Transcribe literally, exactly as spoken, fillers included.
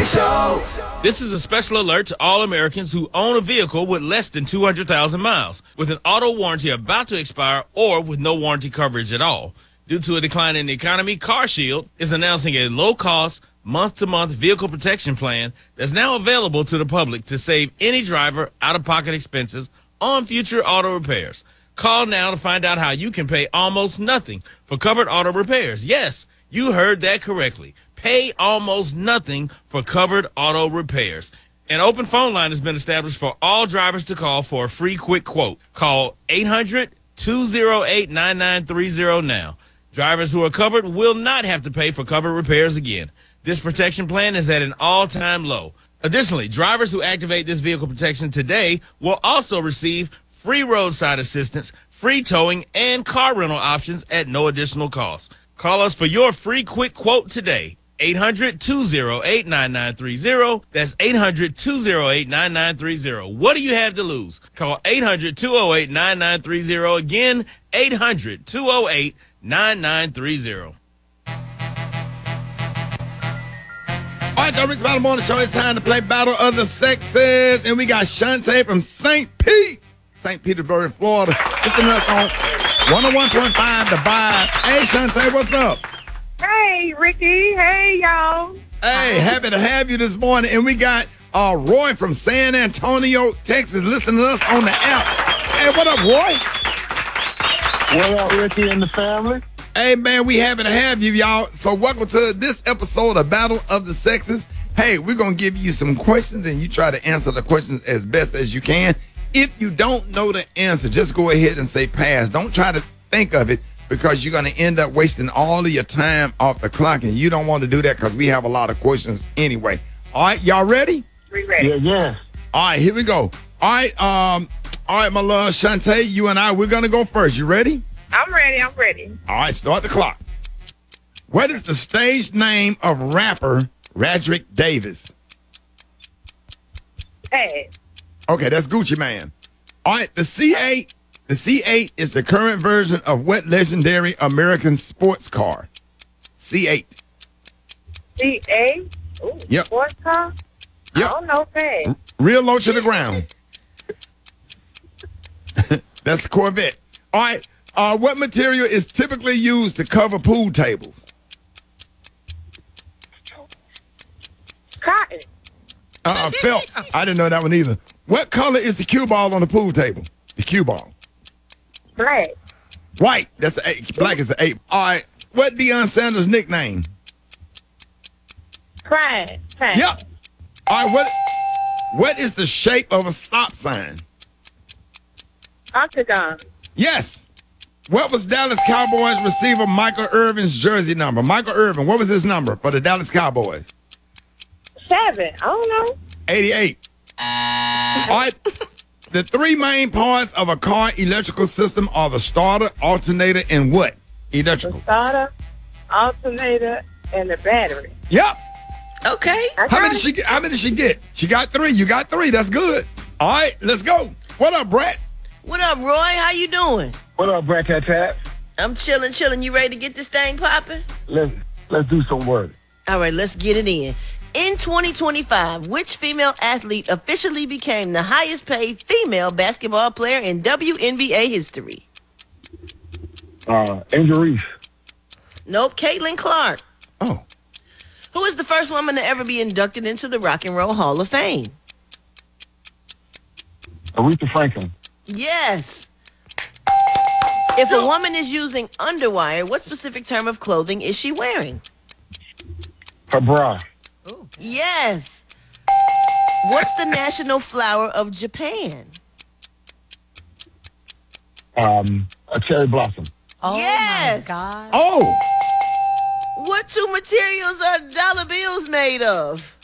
Show. This is a special alert to all Americans who own a vehicle with less than two hundred thousand miles, with an auto warranty about to expire or with no warranty coverage at all. Due to a decline in the economy, CarShield is announcing a low-cost, month-to-month vehicle protection plan that's now available to the public to save any driver out-of-pocket expenses on future auto repairs. Call now to find out how you can pay almost nothing for covered auto repairs. Yes, you heard that correctly. Pay almost nothing for covered auto repairs. An open phone line has been established for all drivers to call for a free quick quote. Call eight hundred, two oh eight, nine nine three oh now. Drivers who are covered will not have to pay for covered repairs again. This protection plan is at an all-time low. Additionally, drivers who activate this vehicle protection today will also receive free roadside assistance, free towing, and car rental options at no additional cost. Call us for your free quick quote today. eight hundred, two oh eight, nine nine three oh. That's eight hundred, two oh eight, nine nine three oh. What do you have to lose? Call eight hundred, two oh eight, nine nine three oh. Again, eight hundred, two oh eight, nine nine three oh. All right, the Rich Battle Morning Show. It's time to play Battle of the Sexes. And we got Shantae from Saint Pete, Saint Petersburg, Florida. Listen to us on one oh one point five The Vibe. Hey, Shantae, what's up? Hey, Ricky. Hey, y'all. Hey, happy to have you this morning. And we got uh, Roy from San Antonio, Texas, listening to us on the app. Hey, what up, Roy? What up, Ricky and the family? Hey, man, we happy to have you, y'all. So welcome to this episode of Battle of the Sexes. Hey, we're going to give you some questions, and you try to answer the questions as best as you can. If you don't know the answer, just go ahead and say pass. Don't try to think of it, because you're going to end up wasting all of your time off the clock, and you don't want to do that because we have a lot of questions anyway. All right, y'all ready? We ready. Yeah, yeah. All right, here we go. All right, um, all right, my love, Shantae, you and I, we're going to go first. You ready? I'm ready. I'm ready. All right, start the clock. What is the stage name of rapper Radrick Davis? Hey. Okay, that's Gucci Man. All right, the C eight, the C eight is the current version of what legendary American sports car? C eight. C A? Ooh, Yep. Sports car? Yep. I don't know. Hey. Real low to the ground. That's a Corvette. All right. Uh, what material is typically used to cover pool tables? Cotton. Uh, felt. I didn't know that one either. What color is the cue ball on the pool table? The cue ball. Black. White. That's the eight. Black is the eight. All right. What Deion Sanders' nickname? Crying. Crying. Yep. All right. What What is the shape of a stop sign? Octagon. Yes. What was Dallas Cowboys receiver Michael Irvin's jersey number? Michael Irvin, what was his number for the Dallas Cowboys? Seven. I don't know. eighty-eight. All right. The three main parts of a car electrical system are the starter, alternator, and what? Electrical. The starter, alternator, and the battery. Yep. Okay. I How many got did she get? How many did she get? She got three. You got three. That's good. All right, let's go. What up, Brett? What up, Roy? How you doing? What up, Brad Tat Tat? I'm chilling, chilling. You ready to get this thing popping? Let's let's do some work. All right, let's get it in. In twenty twenty-five, which female athlete officially became the highest paid female basketball player in W N B A history? Uh, Angel Reese. Nope, Caitlin Clark. Oh. Who is the first woman to ever be inducted into the Rock and Roll Hall of Fame? Aretha Franklin. Yes. If a woman is using underwire, what specific term of clothing is she wearing? Her bra. Yes. What's the national flower of Japan? Um, a cherry blossom. Oh Yes. my God. Oh. What two materials are dollar bills made of?